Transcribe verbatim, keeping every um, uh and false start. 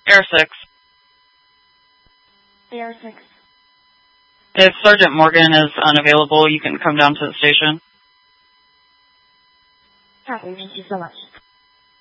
Air six. Air six. If Sergeant Morgan is unavailable, you can come down to the station. Copy. Thank you so much.